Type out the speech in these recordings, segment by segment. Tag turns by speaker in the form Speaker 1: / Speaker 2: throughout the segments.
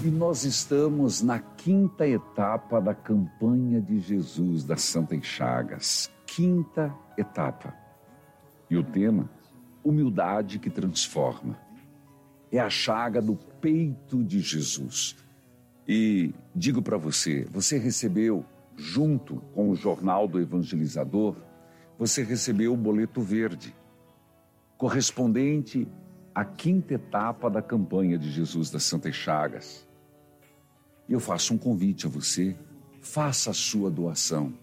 Speaker 1: E nós estamos na quinta etapa da campanha de Jesus das Santas Chagas. Quinta etapa. E o tema, humildade que transforma. É a chaga do peito de Jesus. E digo para você, você recebeu, junto com o Jornal do Evangelizador, você recebeu o boleto verde, correspondente à quinta etapa da campanha de Jesus das Santas Chagas. E eu faço um convite a você, faça a sua doação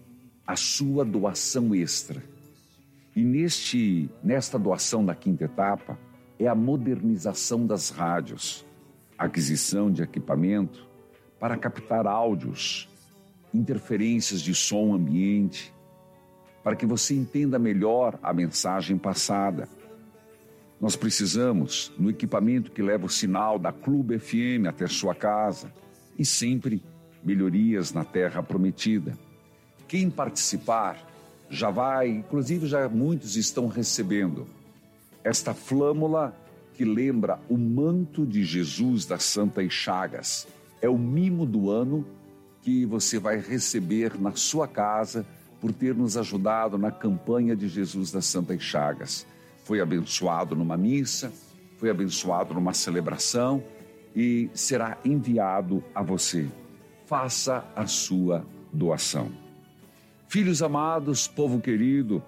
Speaker 1: extra. E nesta doação da quinta etapa, é a modernização das rádios, aquisição de equipamento para captar áudios, interferências de som ambiente, para que você entenda melhor a mensagem passada. Nós precisamos no equipamento que leva o sinal da Clube FM até sua casa e sempre melhorias na terra prometida. Quem participar inclusive já muitos estão recebendo esta flâmula que lembra o manto de Jesus das Santas Chagas. É o mimo do ano que você vai receber na sua casa por ter nos ajudado na campanha de Jesus das Santas Chagas. Foi abençoado numa missa, foi abençoado numa celebração e será enviado a você. Faça a sua doação. Filhos amados, povo querido,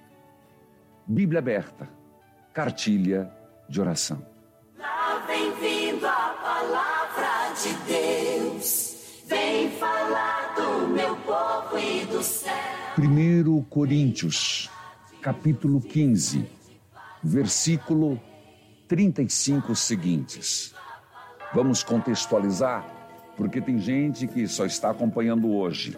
Speaker 1: Bíblia aberta, cartilha de oração.
Speaker 2: Lá vem vindo a palavra de Deus, vem falar do meu povo e do céu.
Speaker 1: 1 Coríntios, capítulo 15, versículo 35 seguintes. Vamos contextualizar, porque tem gente que só está acompanhando hoje.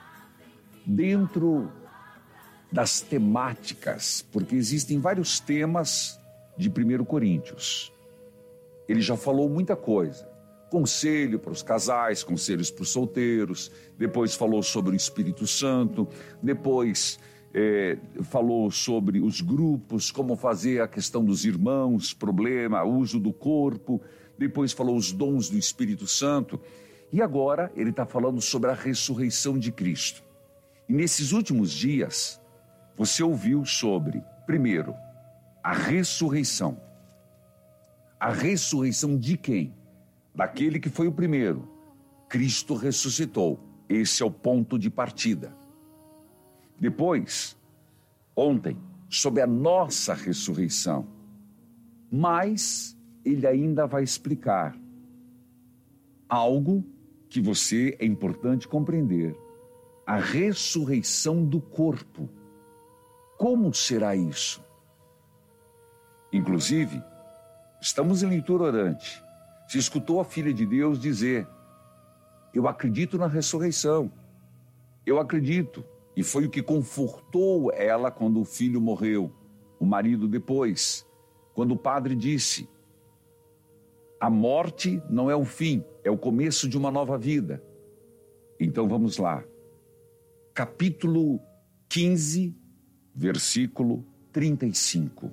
Speaker 1: Dentro das temáticas, porque existem vários temas de 1 Coríntios. Ele já falou muita coisa. Conselho para os casais, conselhos para os solteiros, depois falou sobre o Espírito Santo, depois falou sobre os grupos, como fazer a questão dos irmãos, problema, uso do corpo, depois falou os dons do Espírito Santo, e agora ele está falando sobre a ressurreição de Cristo. E nesses últimos dias, você ouviu sobre, primeiro, a ressurreição. A ressurreição de quem? Daquele que foi o primeiro. Cristo ressuscitou. Esse é o ponto de partida. Depois, ontem, sobre a nossa ressurreição. Mas ele ainda vai explicar algo que é importante compreender. A ressurreição do corpo. Como será isso? Inclusive, estamos em leitura orante. Se escutou a filha de Deus dizer: eu acredito na ressurreição. Eu acredito. E foi o que confortou ela quando o filho morreu. O marido depois. Quando o padre disse: a morte não é o fim, é o começo de uma nova vida. Então vamos lá. Capítulo 15, versículo 35.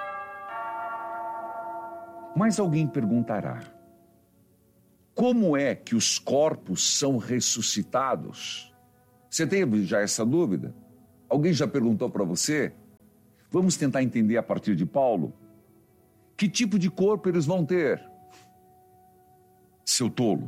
Speaker 1: Mas alguém perguntará: como é que os corpos são ressuscitados? Você teve já essa dúvida? Alguém já perguntou para você? Vamos tentar entender a partir de Paulo. Que tipo de corpo eles vão ter? Seu tolo.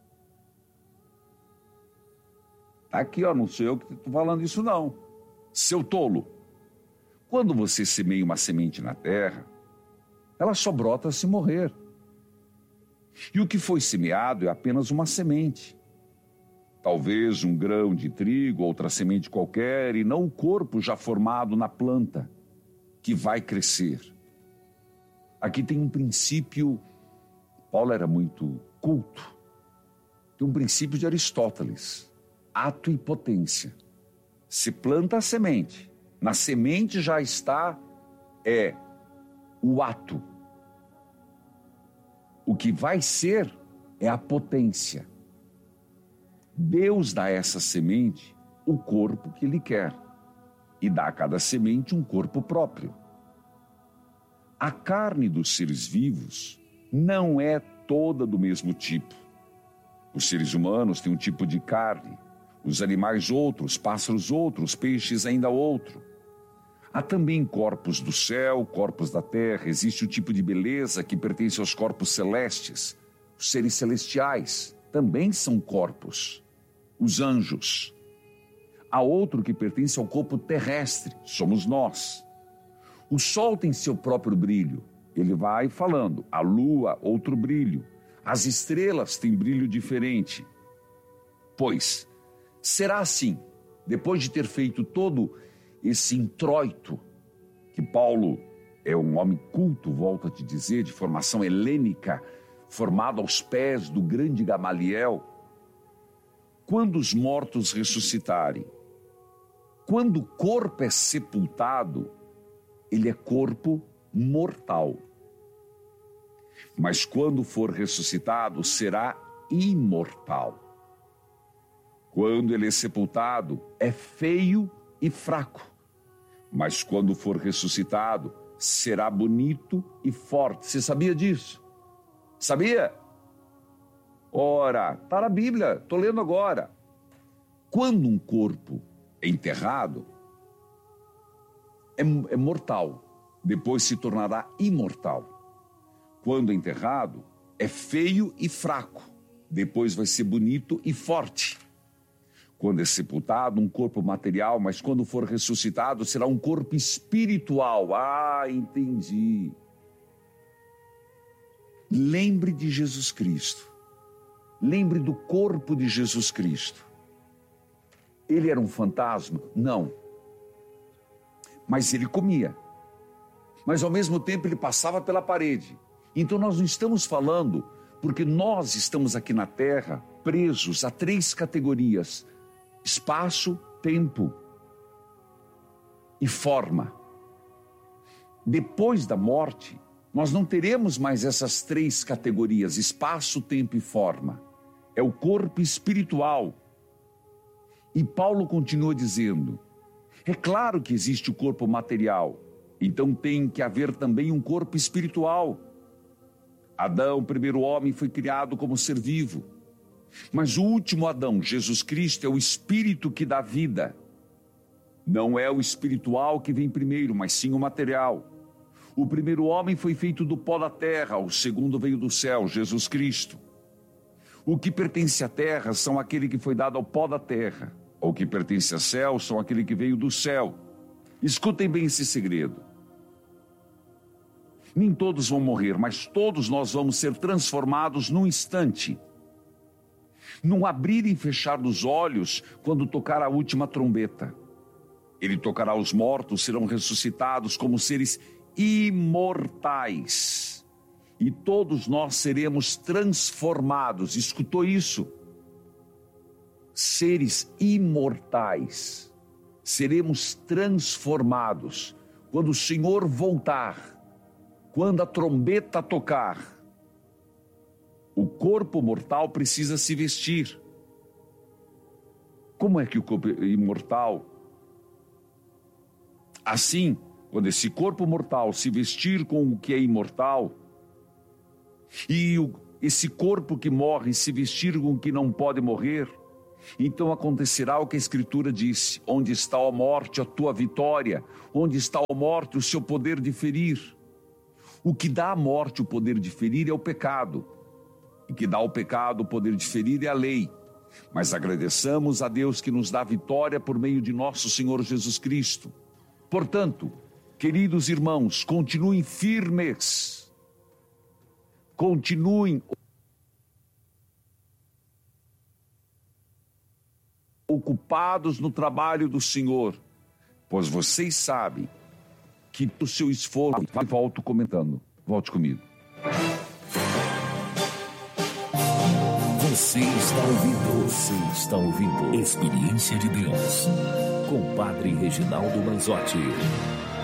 Speaker 1: Tá aqui, ó, não sou eu que estou falando isso não. Seu tolo. Quando você semeia uma semente na terra, ela só brota se morrer. E o que foi semeado é apenas uma semente. Talvez um grão de trigo, outra semente qualquer, e não o corpo já formado na planta, que vai crescer. Aqui tem um princípio, Paulo era muito culto, tem um princípio de Aristóteles, ato e potência. Se planta a semente, na semente já está o ato. O que vai ser é a potência. Deus dá a essa semente o corpo que Ele quer e dá a cada semente um corpo próprio. A carne dos seres vivos não é toda do mesmo tipo. Os seres humanos têm um tipo de carne, os animais outros, pássaros outros, peixes ainda outro. Há também corpos do céu, corpos da terra. Existe um tipo de beleza que pertence aos corpos celestes. Os seres celestiais também são corpos. Os anjos. Há outro que pertence ao corpo terrestre, somos nós. O sol tem seu próprio brilho. Ele vai falando. A lua, outro brilho. As estrelas têm brilho diferente. Pois, será assim, depois de ter feito todo esse introito, que Paulo é um homem culto, volto a te dizer, de formação helênica, formado aos pés do grande Gamaliel, quando os mortos ressuscitarem, quando o corpo é sepultado, ele é corpo mortal. Mas quando for ressuscitado, será imortal. Quando ele é sepultado, é feio e fraco. Mas quando for ressuscitado, será bonito e forte. Você sabia disso? Sabia? Ora, está na Bíblia, estou lendo agora. Quando um corpo é enterrado, é mortal. Depois se tornará imortal. Quando é enterrado, é feio e fraco. Depois vai ser bonito e forte. Quando é sepultado, um corpo material, mas quando for ressuscitado, será um corpo espiritual. Ah, entendi. Lembre de Jesus Cristo. Lembre do corpo de Jesus Cristo. Ele era um fantasma? Não. Mas ele comia. Mas ao mesmo tempo ele passava pela parede. Então nós não estamos falando, porque nós estamos aqui na Terra presos a 3 categorias: espaço, tempo e forma. Depois da morte, nós não teremos mais essas 3 categorias, espaço, tempo e forma. É o corpo espiritual. E Paulo continua dizendo, é claro que existe o corpo material, então tem que haver também um corpo espiritual. Adão, o primeiro homem, foi criado como ser vivo. Mas o último Adão, Jesus Cristo, é o espírito que dá vida. Não é o espiritual que vem primeiro, mas sim o material. O primeiro homem foi feito do pó da terra, o segundo veio do céu, Jesus Cristo. O que pertence à terra são aquele que foi dado ao pó da terra. O que pertence ao céu são aquele que veio do céu. Escutem bem esse segredo. Nem todos vão morrer, mas todos nós vamos ser transformados num instante. Num abrir e fechar dos olhos, quando tocar a última trombeta. Ele tocará os mortos, serão ressuscitados como seres imortais. E todos nós seremos transformados. Escutou isso? Seres imortais. Seremos transformados. Quando o Senhor voltar, quando a trombeta tocar, o corpo mortal precisa se vestir. Como é que o corpo imortal? Assim, quando esse corpo mortal se vestir com o que é imortal, e esse corpo que morre se vestir com o que não pode morrer, então acontecerá o que a Escritura disse: onde está a morte, a tua vitória? Onde está a morte, o seu poder de ferir? O que dá à morte o poder de ferir é o pecado. O que dá ao pecado o poder de ferir é a lei. Mas agradeçamos a Deus que nos dá vitória por meio de nosso Senhor Jesus Cristo. Portanto, queridos irmãos, continuem firmes. Continuem ocupados no trabalho do Senhor, pois vocês sabem que o seu esforço... Volto comentando. Volte comigo.
Speaker 3: Você está ouvindo Experiência de Deus com Padre Reginaldo Manzotti.